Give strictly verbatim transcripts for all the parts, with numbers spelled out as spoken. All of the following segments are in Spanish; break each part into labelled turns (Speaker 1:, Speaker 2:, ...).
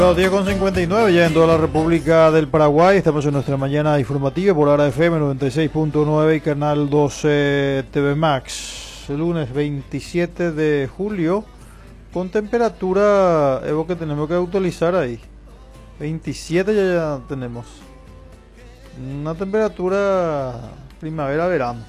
Speaker 1: Los diez con cincuenta y nueve ya en toda la República del Paraguay. Estamos en nuestra mañana informativa por Ara F M noventa y seis punto nueve y Canal doce T V Max. El lunes veintisiete de julio con temperatura, Evo, que tenemos que actualizar ahí. veintisiete ya, ya tenemos. Una temperatura primavera-verano.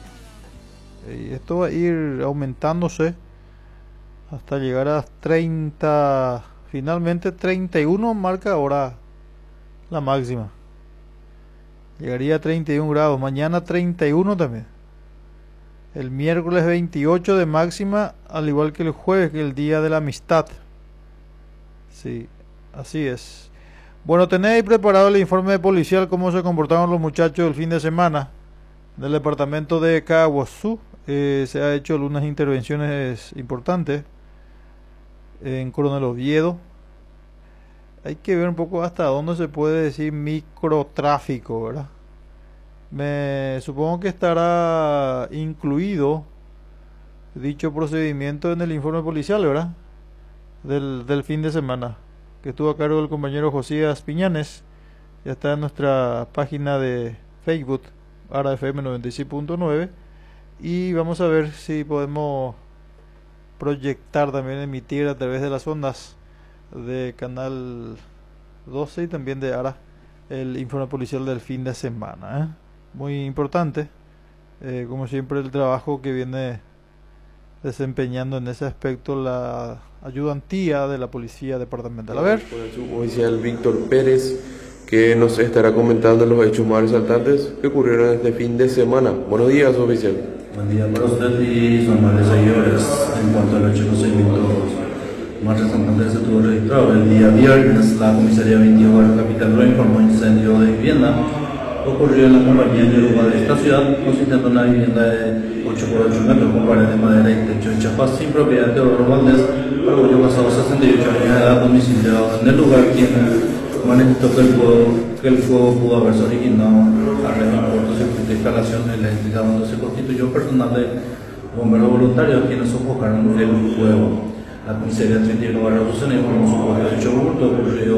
Speaker 1: Y esto va a ir aumentándose hasta llegar a treinta. Finalmente treinta y uno marca ahora la máxima. Llegaría a treinta y un grados. Mañana treinta y uno también. El miércoles veintiocho de máxima, al igual que el jueves, que es el día de la amistad. Sí, así es. Bueno, tenéis preparado el informe policial, cómo se comportaron los muchachos el fin de semana del departamento de Caguazú. Eh, se ha hecho algunas intervenciones importantes en Coronel Oviedo. Hay que ver un poco hasta dónde se puede decir microtráfico, ¿verdad? Me supongo que estará incluido dicho procedimiento en el informe policial, ¿verdad? Del, del fin de semana, que estuvo a cargo del compañero Josías Piñanes. Ya está en nuestra página de Facebook, Ara F M noventa y seis punto nueve. Y vamos a ver si podemos proyectar también, emitir a través de las ondas de Canal doce y también de Ara el informe policial del fin de semana, ¿eh? Muy importante, eh, como siempre, el trabajo que viene desempeñando en ese aspecto la ayudantía de la policía departamental. A ver,
Speaker 2: el suboficial Víctor Pérez, que nos estará comentando los hechos más resaltantes que ocurrieron este fin de semana. Buenos días, oficial.
Speaker 3: Buen día para usted y sus amables seguidores. En cuanto al hecho de los eventos más resaltantes, se tuvo registrado el día viernes. La comisaría veintidós de la capital lo informó incendio de vivienda ocurrió en la compañía de Yoruba de esta ciudad, consistente en una vivienda de ocho por ocho metros con paredes de madera y techo de chapa sin propiedad de Teodoro Valdés, paraguayo pasado sesenta y ocho años de edad, domiciliado en el lugar, quien manifestó que el fuego, que el fuego pudo haberse originado a raíz de un cortocircuito de instalación eléctrica, donde se constituyó personal de bomberos voluntarios quienes sofocaron el fuego. La comisaría treinta y uno barra doce informó su de hecho hurto ocurrido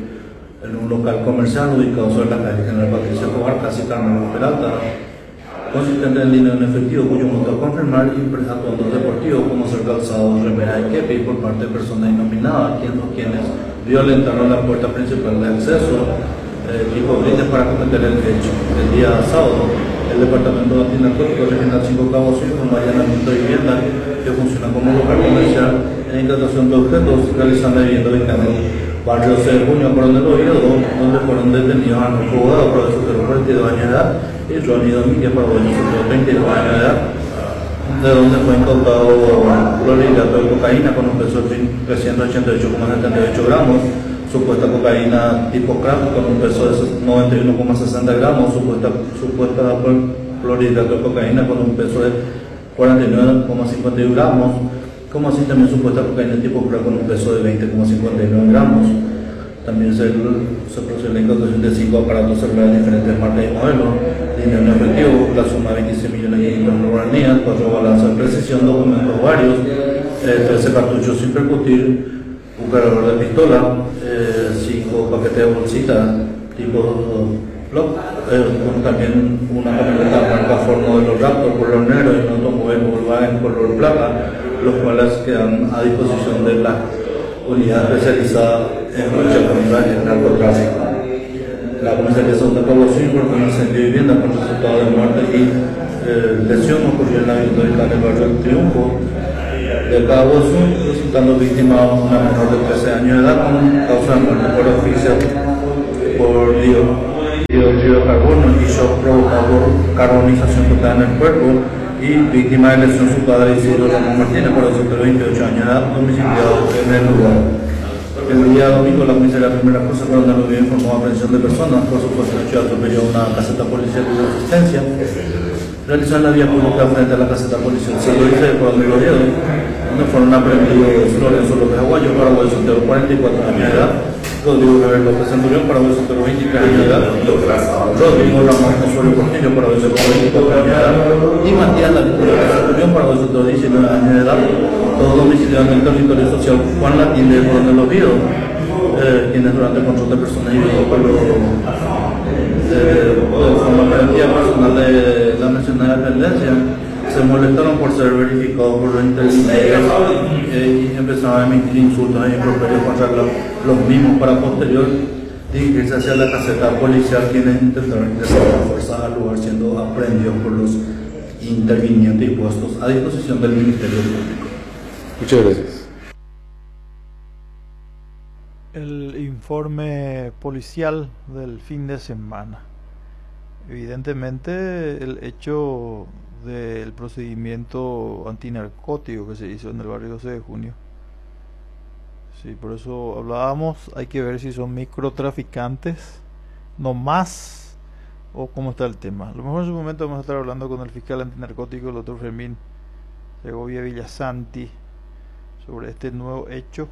Speaker 3: en un local comercial ubicado sobre la calle General Patricio Escobar, casi Carmen Peralta, consistente en dinero en efectivo cuyo monto a confirmar y atuendos deportivos como ser calzados, remera y kepi por parte de personas innominadas, quienes, quienes violentaron la puerta principal de acceso, eh, tipo brindes para cometer el hecho. El día sábado, el Departamento de Antinarcóticos Regional cinco Cabo Sur, con allanamiento de vivienda que funciona como local comercial en incautación de objetos, realizando vivienda de canal. Barrio seis de junio, Coronel Oviedo, donde fueron detenidos a nuestro abogado, profesor de cuarenta y dos años de edad, y Ronnie Domínguez, paraguayo de treinta y dos años de edad, de donde fue incautado clorhidrato de cocaína con un peso de trescientos ochenta y ocho coma setenta y ocho gramos, supuesta cocaína tipo crack con un peso de noventa y uno coma sesenta gramos, supuesta, supuesta clorhidrato de cocaína con un peso de cuarenta y nueve coma cincuenta y uno gramos, como así también supuesta cocaína tipo crack con un peso de veinte coma cincuenta y nueve gramos. También se, se procedió la incautación de cinco aparatos celulares de diferentes marcas y modelos, dinero en efectivo, la suma de veintiséis millones quinientos mil guaraníes, cuatro balanzas de precisión, documentos varios, eh, trece cartuchos sin percutir, un cargador de pistola, eh, cinco paquetes de bolsitas tipo Block, eh, también una camioneta marca Ford modelo Raptor color negro y un automóvil Volkswagen color plata, los cuales quedan a disposición de la unidad especializada en lucha contra el narcotráfico. La comisaría segunda Cabo Sur informó un incendio de vivienda con resultado de muerte y eh, lesión ocurrió en la vivienda del barrio del Triunfo de Cabo Sur, resultando víctima una menor de trece años de edad con causa de muerte por asfixia por dióxido de carbono y shock provocado por carbonización total en el cuerpo, y víctima de lesión su padre Isidro Ramón Martínez, por de veintiocho años de edad, domiciliado en el lugar. El día domingo la comisaría primera cosa Coronel Oviedo informó aprehensión de personas por supuesto hecho de atropello a una caseta policial de asistencia realizó en la vía pública frente a la caseta policial San Luis de Coronel Oviedo, donde fueron aprendidos Lorenzo López Aguayo, paraguayo soltero, cuarenta y cuatro años de edad, Rodrigo Javier López Centurión, paraguayo soltero, veintitrés años de edad, Rodrigo Ramón Osorio Portillo, paraguayo soltero, veinticuatro años de edad, y Matías López Centurión, paraguayo soltero, diecinueve años de edad, todo domiciliado en el territorio social Juan Latín de Coronel Oviedo. eh, quienes durante el control de personas y vehículos eh, de forma preventiva personal de la mencionada dependencia se molestaron por ser verificados por los intermediarios eh, y empezaron a emitir insultos e improperios contra los, los mismos para posterior dirigirse hacia la caseta policial, quienes intentaron ingresar a fuerzas al lugar siendo aprehendidos por los intervinientes y puestos a disposición del Ministerio Público.
Speaker 2: Muchas gracias.
Speaker 1: El informe policial del fin de semana. Evidentemente el hecho del procedimiento antinarcótico que se hizo en el barrio doce de junio. Sí, por eso hablábamos, hay que ver si son microtraficantes, no más, o cómo está el tema. A lo mejor en su momento vamos a estar hablando con el fiscal antinarcótico, el doctor Fermín Segovia Villasanti, sobre este nuevo hecho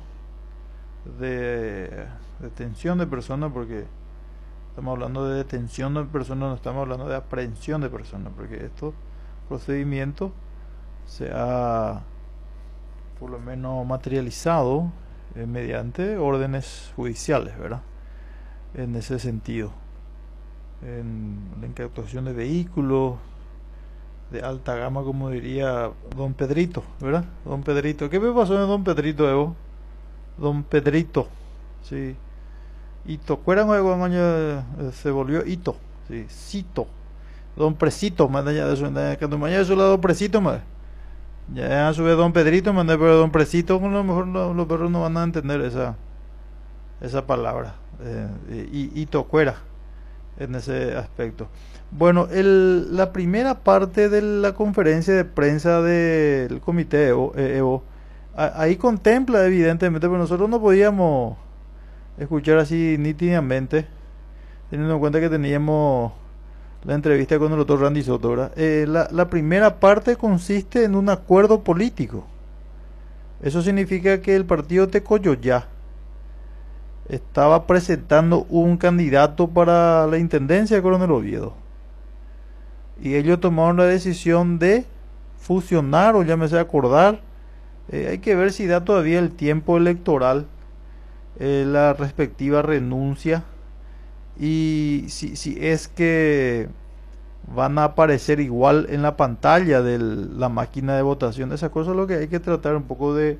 Speaker 1: de detención de personas, porque estamos hablando de detención de personas, no estamos hablando de aprehensión de personas, porque estos procedimientos se ha por lo menos materializado eh, mediante órdenes judiciales, ¿verdad? En ese sentido, en la incautación de vehículos de alta gama, como diría don Pedrito, ¿verdad? Don Pedrito, ¿qué me pasó en don Pedrito, Evo? Don Pedrito, sí. Hito, ¿cueran cuando se volvió Hito? Sí, Cito. Don Presito, manda ya de su, cuando mañana su lado Presito, madre. Ya a su vez don Pedrito, manda pero don Presito, a lo mejor los, los perros no van a entender esa esa palabra. Eh, y Hito cuera en ese aspecto. Bueno, el, la primera parte de la conferencia de prensa del comité Evo, eh, Evo a, ahí contempla evidentemente, pero nosotros no podíamos escuchar así nítidamente, teniendo en cuenta que teníamos la entrevista con el doctor Randy Soto. Eh, la, la primera parte consiste en un acuerdo político. Eso significa que el partido Tecoyoyá estaba presentando un candidato para la intendencia de Coronel Oviedo, y ellos tomaron la decisión de fusionar, o llámese acordar. Eh, hay que ver si da todavía el tiempo electoral eh, la respectiva renuncia, y si, si es que van a aparecer igual en la pantalla de la máquina de votación. Esa cosa es lo que hay que tratar un poco de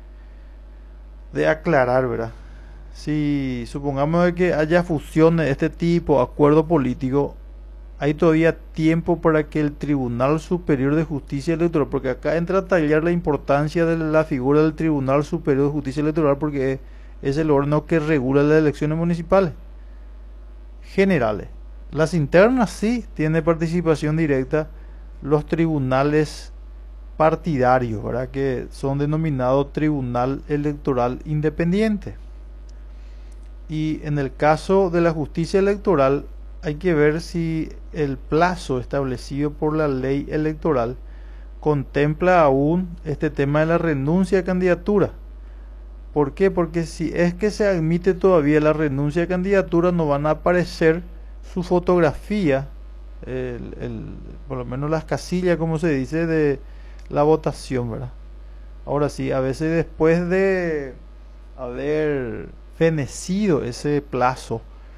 Speaker 1: de aclarar, ¿verdad? Si supongamos que haya fusiones de este tipo, acuerdo político, hay todavía tiempo para que el Tribunal Superior de Justicia Electoral, porque acá entra a tallar la importancia de la figura del Tribunal Superior de Justicia Electoral, porque es el órgano que regula las elecciones municipales generales. Las internas sí tiene participación directa los tribunales partidarios, ¿verdad? Que son denominados Tribunal Electoral Independiente. Y en el caso de la justicia electoral hay que ver si el plazo establecido por la ley electoral contempla aún este tema de la renuncia a candidatura. ¿Por qué? Porque si es que se admite todavía la renuncia a candidatura, no van a aparecer su fotografía, el, el, por lo menos las casillas, como se dice, de la votación, ¿verdad? Ahora sí, a veces después de haber fenecido ese plazo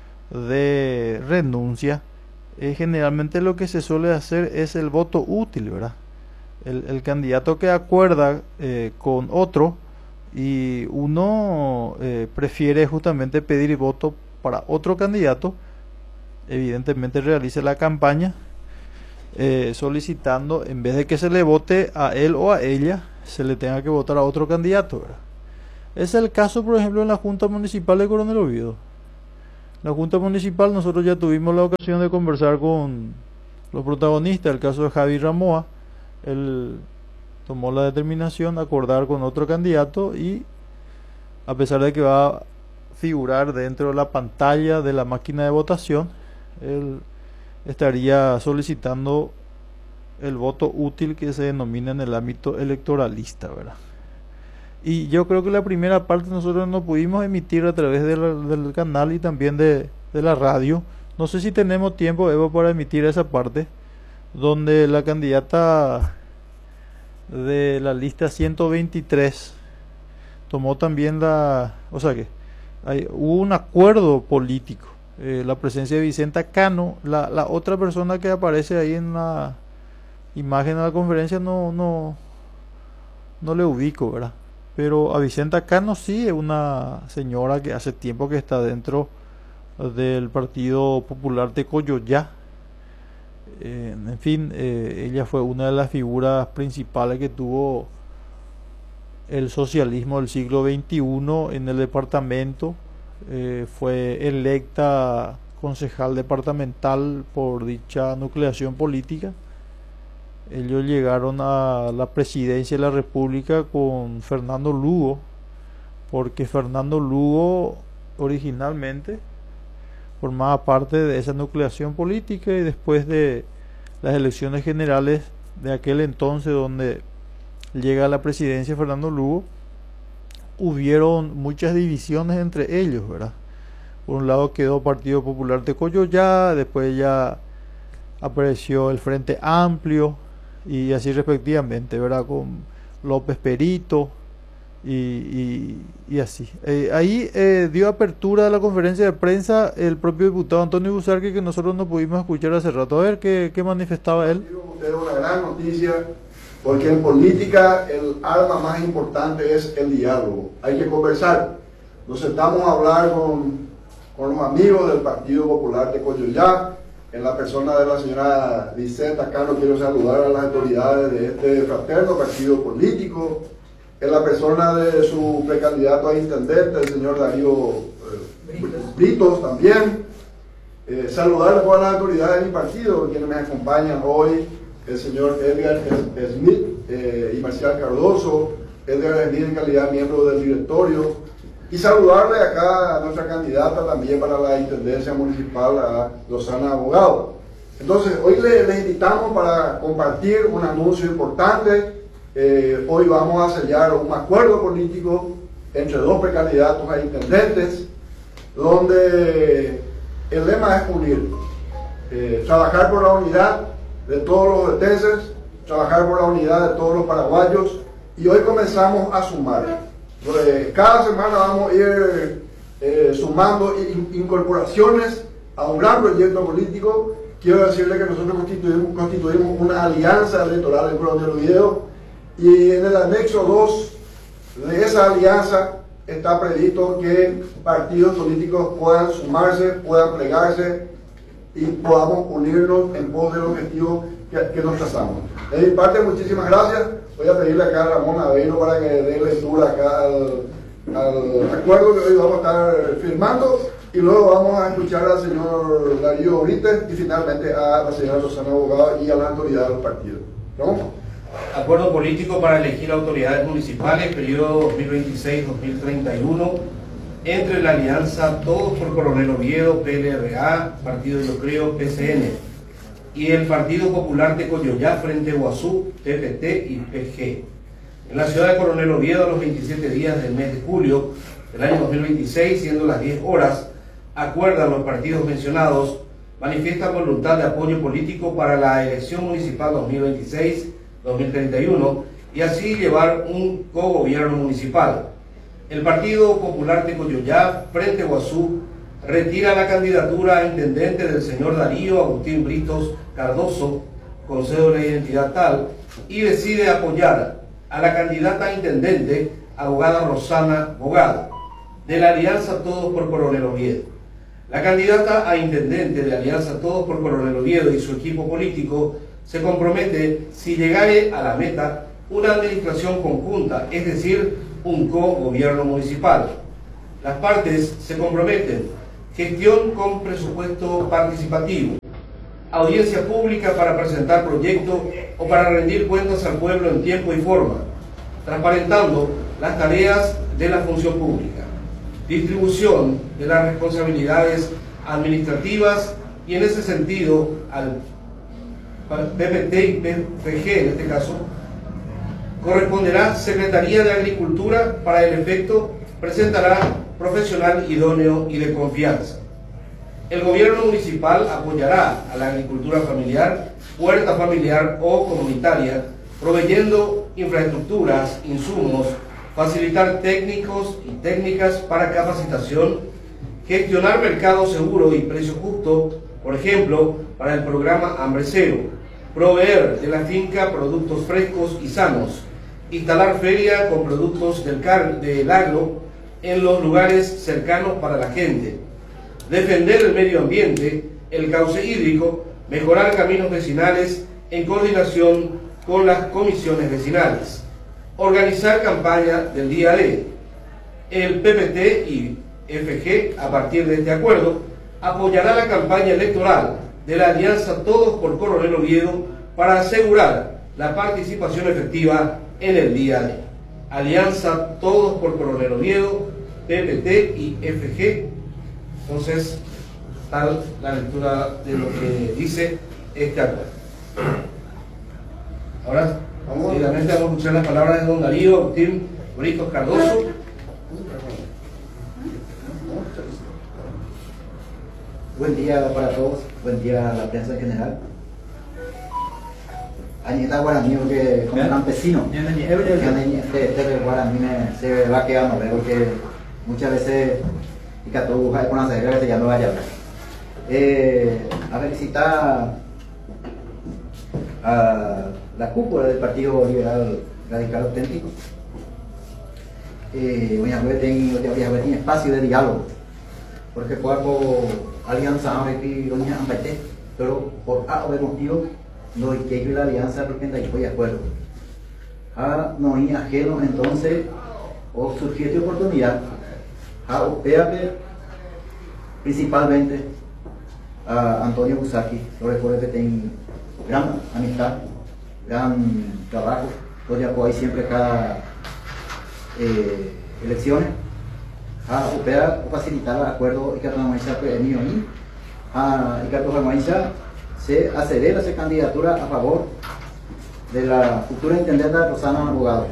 Speaker 1: de renuncia, eh, generalmente lo que se suele hacer es el voto útil, ¿verdad? El, el candidato que acuerda eh, con otro, y uno eh, prefiere justamente pedir voto para otro candidato, evidentemente realice la campaña eh, solicitando, en vez de que se le vote a él o a ella, se le tenga que votar a otro candidato, ¿verdad? Es el caso, por ejemplo, en la Junta Municipal de Coronel Oviedo. La Junta Municipal, nosotros ya tuvimos la ocasión de conversar con los protagonistas. El caso de Javi Ramoa, él tomó la determinación de acordar con otro candidato, y a pesar de que va a figurar dentro de la pantalla de la máquina de votación, él estaría solicitando el voto útil, que se denomina en el ámbito electoralista, ¿verdad? Y yo creo que la primera parte nosotros no pudimos emitir a través de la, del canal y también de, de la radio. No sé si tenemos tiempo, Evo, para emitir esa parte, donde la candidata de la lista ciento veintitrés tomó también la, o sea que hay, hubo un acuerdo político. Eh, la presencia de Vicenta Cano, la, la otra persona que aparece ahí en la imagen de la conferencia no, no, no le ubico, ¿verdad? Pero a Vicenta Cano sí, es una señora que hace tiempo que está dentro del Partido Popular de Coyoyá. Eh, en fin, eh, ella fue una de las figuras principales que tuvo el socialismo del siglo veintiuno en el departamento. Eh, fue electa concejal departamental por dicha nucleación política. Ellos llegaron a la presidencia de la República con Fernando Lugo, porque Fernando Lugo originalmente formaba parte de esa nucleación política, y después de las elecciones generales de aquel entonces, donde llega a la presidencia Fernando Lugo, hubieron muchas divisiones entre ellos, ¿verdad? Por un lado quedó Partido Popular de Coyoyá, después ya apareció el Frente Amplio, y así respectivamente, ¿verdad? Con López Perito y, y, y así. Eh, ahí eh, dio apertura a la conferencia de prensa el propio diputado Antonio Busarque, que nosotros no pudimos escuchar hace rato. A ver qué, qué manifestaba él.
Speaker 4: Es una gran noticia, porque en política el arma más importante es el diálogo. Hay que conversar. Nos sentamos a hablar con, con los amigos del Partido Popular de Coyoyá. En la persona de la señora Vicenta Cano, quiero saludar a las autoridades de este fraterno partido político. En la persona de su precandidato a intendente, el señor Darío eh, Britos también. Eh, saludar a todas las autoridades de mi partido, quienes me acompañan hoy, el señor Edgar Smith eh, y Marcial Cardoso. Edgar Smith en calidad de miembro del directorio. Y saludarle acá a nuestra candidata también para la Intendencia Municipal, a Rosana Abogado. Entonces, hoy les le invitamos para compartir un anuncio importante. Eh, hoy vamos a sellar un acuerdo político entre dos precandidatos a intendentes, donde el lema es unir, eh, trabajar por la unidad de todos los vetenses, trabajar por la unidad de todos los paraguayos, y hoy comenzamos a sumar. Cada semana vamos a ir eh, sumando in, incorporaciones a un gran proyecto político. Quiero decirle que nosotros constituimos, constituimos una alianza electoral en Coronel Oviedo, y en el anexo dos de esa alianza está previsto que partidos políticos puedan sumarse, puedan plegarse y podamos unirnos en pos del objetivo que, que nos trazamos. De mi parte, muchísimas gracias. Voy a pedirle acá a Ramón Aveiro para que dé lectura acá al, al acuerdo que hoy vamos a estar firmando, y luego vamos a escuchar al señor Darío Brites y finalmente a la señora Rosana Abogado y a las autoridades del partido. ¿No?
Speaker 5: Acuerdo político para elegir autoridades municipales, periodo dos mil veintiséis a dos mil treinta y uno, entre la alianza Todos por Coronel Oviedo, P L R A, Partido Yo Creo, P C N, y el Partido Popular de Coyoyá, Frente Guazú, T P T y P G. En la ciudad de Coronel Oviedo, los veintisiete días del mes de julio del año dos mil veintiséis, siendo las diez horas, acuerdan los partidos mencionados, manifiestan voluntad de apoyo político para la elección municipal dos mil veintiséis a dos mil treinta y uno, y así llevar un cogobierno municipal. El Partido Popular de Coyoyá, Frente Guazú, retira la candidatura a intendente del señor Darío Agustín Britos Cardoso, con cédula de identidad tal, y decide apoyar a la candidata a intendente, abogada Rosana Abogado, de la Alianza Todos por Coronel Oviedo. La candidata a intendente de la Alianza Todos por Coronel Oviedo y su equipo político se compromete, si llegare a la meta, una administración conjunta, es decir, un co-gobierno municipal. Las partes se comprometen: gestión con presupuesto participativo, audiencia pública para presentar proyectos o para rendir cuentas al pueblo en tiempo y forma, transparentando las tareas de la función pública, distribución de las responsabilidades administrativas, y en ese sentido al P P T y P G, en este caso, corresponderá Secretaría de Agricultura. Para el efecto presentará profesional idóneo y de confianza. El gobierno municipal apoyará a la agricultura familiar, huerta familiar o comunitaria, proveyendo infraestructuras, insumos, facilitar técnicos y técnicas para capacitación, gestionar mercado seguro y precio justo, por ejemplo, para el programa Hambre Cero, proveer de la finca productos frescos y sanos, instalar feria con productos del, car del agro en los lugares cercanos para la gente, defender el medio ambiente, el cauce hídrico, mejorar caminos vecinales en coordinación con las comisiones vecinales, organizar campaña del día D. El P P T y F G, a partir de este acuerdo, apoyará la campaña electoral de la Alianza Todos por Coronel Oviedo para asegurar la participación efectiva en el día D. Alianza Todos por Coronel Oviedo, P P T y F G. Entonces, tal la lectura de lo que dice este acuerdo. Ahora, vamos, seguidamente vamos a escuchar las palabras de don Darío Agustín Britos Cardoso.
Speaker 6: Buen día para todos, buen día a la prensa en general. Añeta Guaraní, porque como campesino, este Guaraní se va quedando, porque muchas veces y que todo busca con la veces ya no vaya a ver. Eh, a felicitar a la cúpula del Partido Liberal Radical Auténtico. Eh, voy a ver en espacio de diálogo, porque puedo alianza aquí doña Ambaite, pero por A o B motivo no hay que la alianza porque no hay acuerdo. A no hay ajeno entonces o surgió esta oportunidad a Opeape, principalmente a Antonio Busaki, lo recuerdo que tiene gran amistad, gran trabajo, lo apoya siempre cada eh, elecciones. A Opea facilitar el acuerdo y que la maíz mío a y que la maíz se acelera esa candidatura a favor de la futura intendenta Rosana Abogado.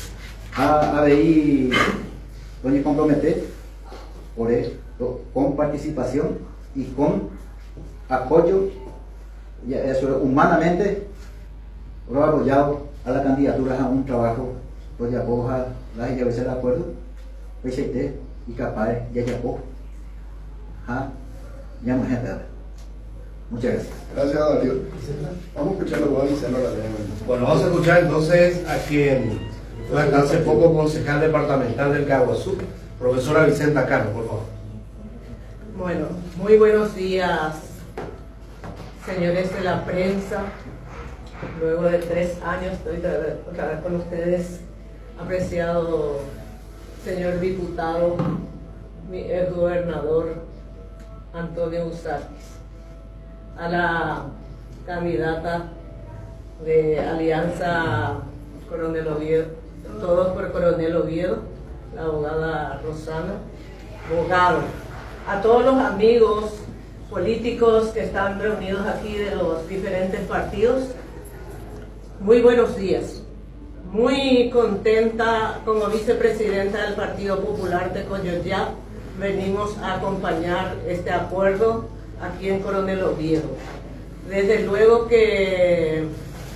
Speaker 6: A ahí doña comprometer por esto con participación y con apoyo y eso humanamente lo apoyado a la candidatura a un trabajo donde apoya la y el acuerdo y capaz de ya poco ah ya me gente muchas gracias.
Speaker 4: Gracias, Darío. Vamos a escuchar lo que va a decir ahora.
Speaker 5: Bueno, vamos a escuchar entonces a quien fue hasta hace poco concejal departamental del Caguazú, profesora Vicenta Cano, por favor.
Speaker 7: Bueno, muy buenos días, señores de la prensa. Luego de tres años estoy otra vez con ustedes, apreciado señor diputado, mi ex gobernador Antonio Busakis, a la candidata de Alianza Coronel Oviedo, Todos por Coronel Oviedo, la abogada Rosana Abogado, a todos los amigos políticos que están reunidos aquí de los diferentes partidos, muy buenos días. Muy contenta como vicepresidenta del Partido Popular de Coyoyá, venimos a acompañar este acuerdo aquí en Coronel Oviedo. Desde luego que,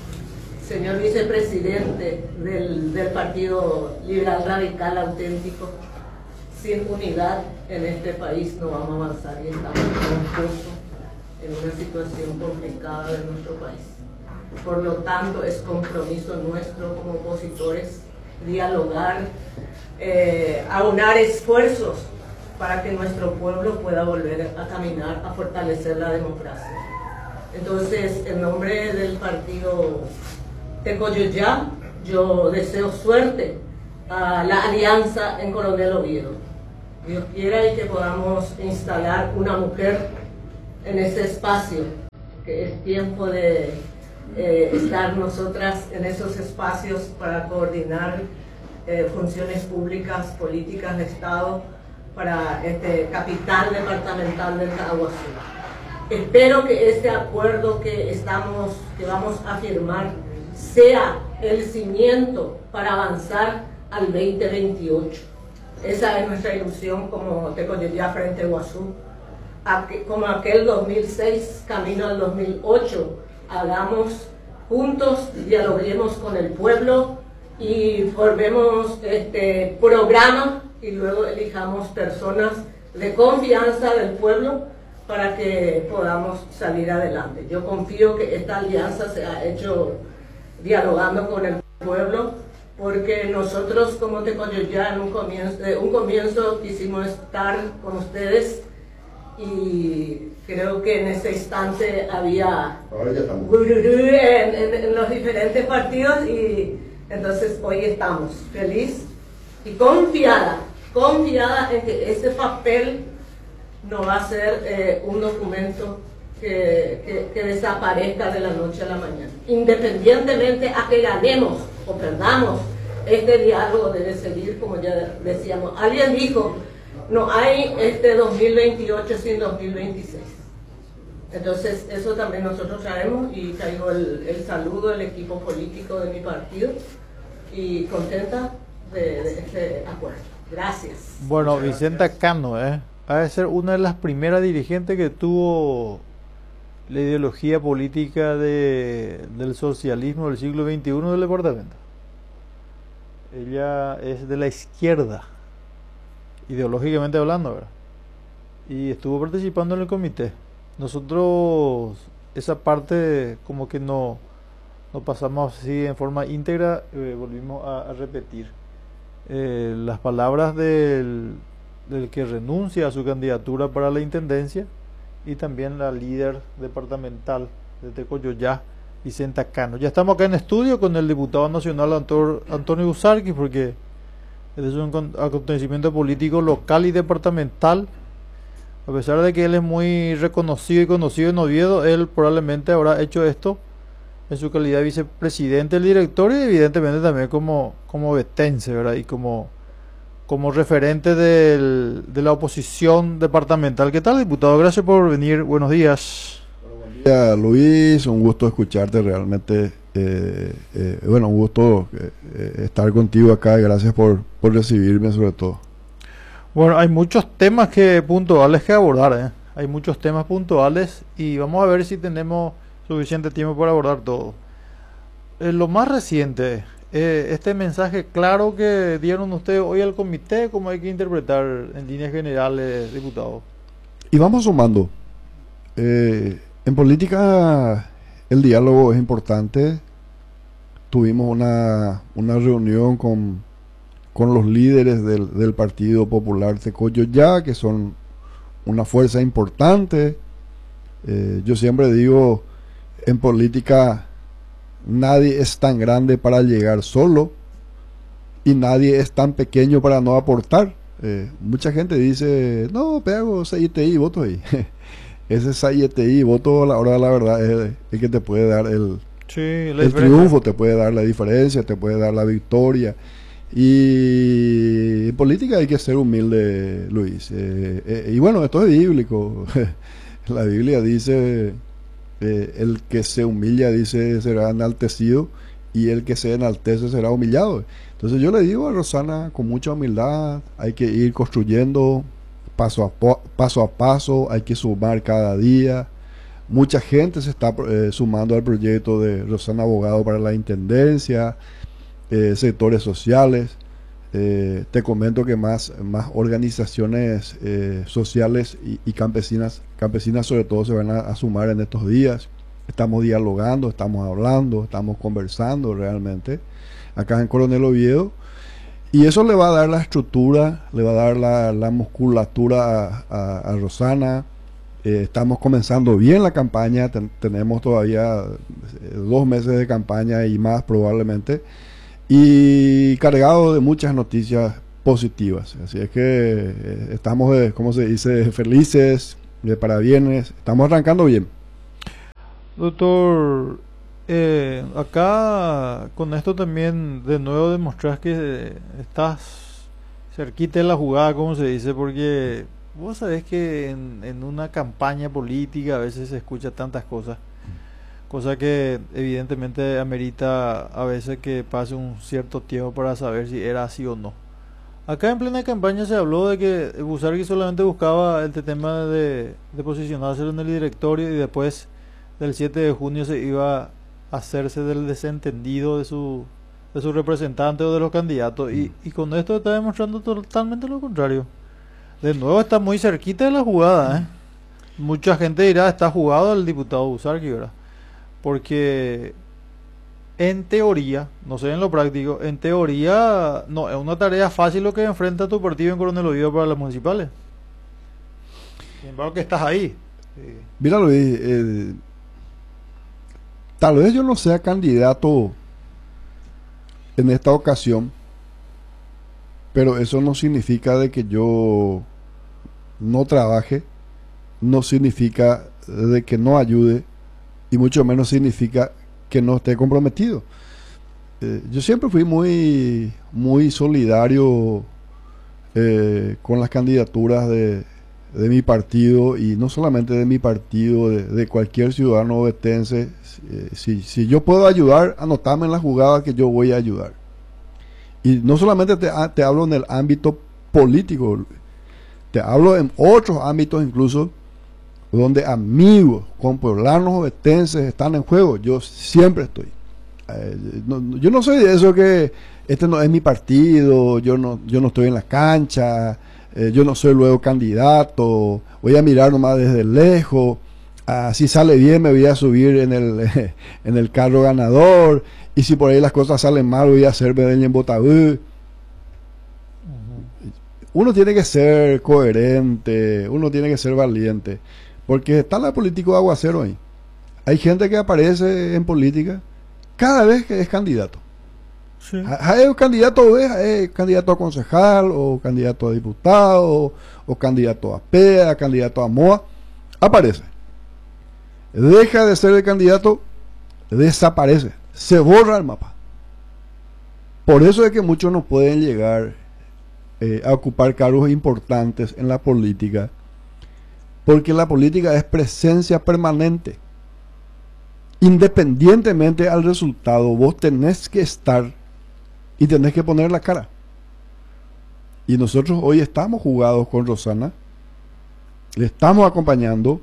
Speaker 7: señor vicepresidente del, del Partido Liberal Radical Auténtico, sin unidad en este país no vamos a avanzar y estamos confusos en una situación complicada de nuestro país. Por lo tanto, es compromiso nuestro como opositores dialogar, eh, aunar esfuerzos para que nuestro pueblo pueda volver a caminar, a fortalecer la democracia. Entonces, en nombre del partido Tecoyoyá, yo deseo suerte a la alianza en Coronel Oviedo. Dios quiera y que podamos instalar una mujer en ese espacio, que es tiempo de eh, estar nosotras en esos espacios para coordinar eh, funciones públicas, políticas de Estado para este capital departamental del Caguazú. Espero que este acuerdo que estamos, que vamos a firmar, sea el cimiento para avanzar al veinte veintiocho. Esa es nuestra ilusión como Tecoyoyá frente a Guazú. Como aquel dos mil seis, camino al dos mil ocho, hagamos juntos, dialoguemos con el pueblo y formemos este programa y luego elijamos personas de confianza del pueblo para que podamos salir adelante. Yo confío que esta alianza se ha hecho dialogando con el pueblo, porque nosotros como Tecoyoyá en un comienzo, eh, un comienzo quisimos estar con ustedes y creo que en ese instante había gururú en, en, en los diferentes partidos y entonces hoy estamos feliz y confiada, confiada en que ese papel no va a ser eh, un documento que, que, que desaparezca de la noche a la mañana. Independientemente a que ganemos o perdamos, este diálogo debe seguir, como ya decíamos. Alguien dijo, no hay este dos mil veintiocho sin dos mil veintiséis. Entonces eso también nosotros traemos y traigo el, el saludo del equipo político de mi partido y contenta de, de este acuerdo. Gracias.
Speaker 1: Bueno, Vicenta Cano, ¿eh? ha de ser una de las primeras dirigentes que tuvo la ideología política de, del socialismo del siglo veintiuno del departamento. Ella es de la izquierda, ideológicamente hablando, ¿verdad? Y estuvo participando en el comité. Nosotros esa parte como que no, no pasamos así en forma íntegra, eh, volvimos a, a repetir eh, las palabras del, del que renuncia a su candidatura para la intendencia y también la líder departamental de Tecoyoyá, Vicenta Cano. Ya estamos acá en estudio con el diputado nacional Antor, Antonio Busarqui, porque este es un acontecimiento político local y departamental. A pesar de que él es muy reconocido y conocido en Oviedo, él probablemente habrá hecho esto en su calidad de vicepresidente del directorio y evidentemente también como, como vetense, ¿verdad? Y como, como referente del, de la oposición departamental. ¿Qué tal, diputado? Gracias por venir. Buenos días.
Speaker 4: Buen día, Luis. Un gusto escucharte realmente. Eh, eh, bueno, un gusto eh, estar contigo acá. Gracias por, por recibirme sobre todo.
Speaker 1: Bueno, hay muchos temas que puntuales que abordar, ¿eh? Hay muchos temas puntuales y vamos a ver si tenemos suficiente tiempo para abordar todo. Eh, lo más reciente, eh, este mensaje claro que dieron ustedes hoy al comité, ¿cómo hay que interpretar en líneas generales, diputado?
Speaker 4: Y vamos sumando. Eh, en política el diálogo es importante. Tuvimos una, una reunión con, con los líderes del, del Partido Popular Tecoyoyá, que son una fuerza importante. Eh, yo siempre digo, en política nadie es tan grande para llegar solo y nadie es tan pequeño para no aportar. Eh, mucha gente dice, no, pego C I T I, voto ahí. Ese C I T I, voto a la hora de la verdad, es el que te puede dar el,
Speaker 1: sí,
Speaker 4: el triunfo, te puede dar la diferencia, te puede dar la victoria. Y en política hay que ser humilde, Luis. Eh, eh, y bueno, esto es bíblico. La Biblia dice, eh, el que se humilla, dice, será enaltecido, y el que se enaltece será humillado. Entonces yo le digo a Rosana, con mucha humildad, hay que ir construyendo paso a, paso a paso, hay que sumar cada día. Mucha gente se está eh, sumando al proyecto de Rosana Abogado para la Intendencia, eh, sectores sociales. Eh, te comento que más, más organizaciones eh, sociales y, y campesinas, campesinas sobre todo, se van a, a sumar en estos días. Estamos dialogando, estamos hablando, estamos conversando realmente acá en Coronel Oviedo, y eso le va a dar la estructura, le va a dar la, la musculatura a, a, a Rosana. Eh, estamos comenzando bien la campaña, ten, tenemos todavía eh, dos meses de campaña y más probablemente, y cargado de muchas noticias positivas. Así es que eh, estamos, eh, ¿cómo se dice?, felices, de parabienes, estamos arrancando bien.
Speaker 1: Doctor, eh, acá con esto también de nuevo demostrás que estás cerquita de la jugada, como se dice, porque vos sabés que en, en una campaña política a veces se escucha tantas cosas, cosa que evidentemente amerita a veces que pase un cierto tiempo para saber si era así o no. Acá en plena campaña se habló de que Busarqui solamente buscaba el tema de, de posicionarse en el directorio y después del siete de junio se iba a hacerse del desentendido de su, de sus representantes o de los candidatos. Y, y con esto está demostrando totalmente lo contrario. De nuevo está muy cerquita de la jugada, ¿eh? Mucha gente dirá, está jugado el diputado Busarqui, ¿verdad? Porque en teoría, no sé en lo práctico, en teoría no es una tarea fácil lo que enfrenta tu partido en Coronel Oviedo para las municipales. Sin embargo que estás ahí. Sí.
Speaker 8: Mira Luis, eh, tal vez yo no sea candidato en esta ocasión, pero eso no significa de que yo no trabaje, no significa de que no ayude, y mucho menos significa que no esté comprometido. Eh, yo siempre fui muy, muy solidario eh, con las candidaturas de, de mi partido, y no solamente de mi partido, de, de cualquier ciudadano ovetense. Eh, si, si yo puedo ayudar, anotame en la jugada que yo voy a ayudar. Y no solamente te, te hablo en el ámbito político, te hablo en otros ámbitos incluso, donde amigos, compoblanos ovetenses están en juego. Yo siempre estoy. Eh, no, yo no soy de eso que este no es mi partido, yo no, yo no estoy en la cancha, eh, yo no soy luego candidato, voy a mirar nomás desde lejos, ah, si sale bien me voy a subir en el, eh, en el carro ganador, y si por ahí las cosas salen mal voy a hacer Medellín en Botabú. Uno tiene que ser coherente, uno tiene que ser valiente, porque está la política de aguacero ahí. Hay gente que aparece en política cada vez que es candidato. Sí. Es candidato, es candidato a concejal, o candidato a diputado, o candidato a P E A, candidato a M O A, aparece. Deja de ser el candidato, desaparece, se borra el mapa. Por eso es que muchos no pueden llegar eh, a ocupar cargos importantes en la política, porque la política es presencia permanente. Independientemente al resultado, vos tenés que estar y tenés que poner la cara. Y nosotros hoy estamos jugados con Rosana, le estamos acompañando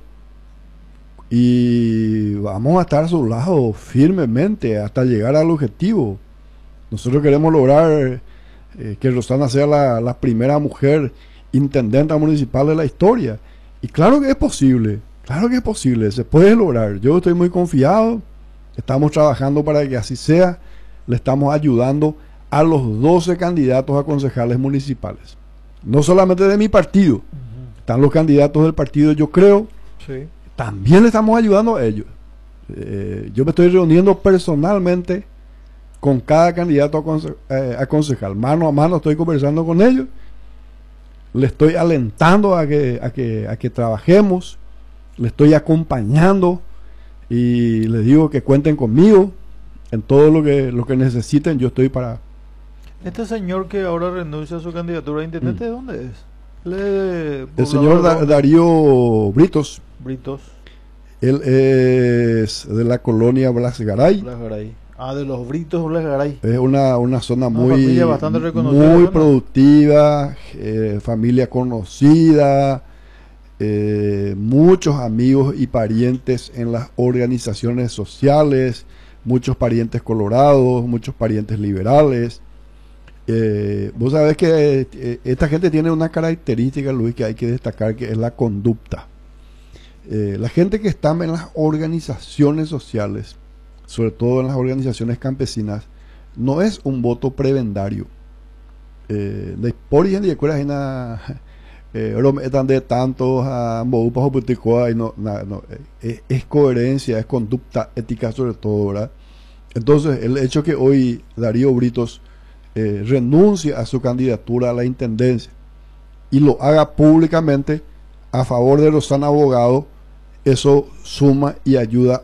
Speaker 8: y vamos a estar a su lado firmemente hasta llegar al objetivo. Nosotros queremos lograr eh, que Rosana sea la, la primera mujer intendenta municipal de la historia. Y claro que es posible, claro que es posible, se puede lograr. Yo estoy muy confiado, estamos trabajando para que así sea, le estamos ayudando a los doce candidatos a concejales municipales. No solamente de mi partido, uh-huh. Están los candidatos del partido Yo Creo, sí. También le estamos ayudando a ellos. Eh, yo me estoy reuniendo personalmente con cada candidato a, conce eh, a concejal, mano a mano estoy conversando con ellos, le estoy alentando a que, a que, a que trabajemos, le estoy acompañando y les digo que cuenten conmigo en todo lo que, lo que necesiten. Yo estoy para...
Speaker 1: Este señor que ahora renuncia a su candidatura a intendente, ¿de mm. dónde es? Le...
Speaker 8: El señor da Darío Britos.
Speaker 1: Britos.
Speaker 8: Él es de la colonia Blas Garay.
Speaker 1: Blas Garay. Ah, de los Britos Blas Garay.
Speaker 8: Es una, una zona una muy, bastante reconocida, muy productiva, eh, familia conocida, eh, muchos amigos y parientes en las organizaciones sociales, muchos parientes colorados, muchos parientes liberales. Eh, vos sabés que eh, esta gente tiene una característica, Luis, que hay que destacar, que es la conducta. Eh, la gente que está en las organizaciones sociales, sobre todo en las organizaciones campesinas, no es un voto prebendario. Eh, de por ejemplo, de cuál están de tantos a y no, no, no es, es coherencia, es conducta ética sobre todo, ¿verdad? Entonces, el hecho que hoy Darío Britos eh, renuncie a su candidatura a la intendencia y lo haga públicamente a favor de Rosana Abogado, eso suma y ayuda